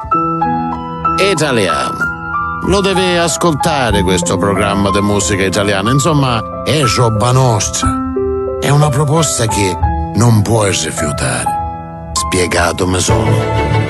italiano. Lo devi ascoltare questo programma di musica italiana, insomma, è roba nostra. È una proposta che non puoi rifiutare. Spiegato me sono.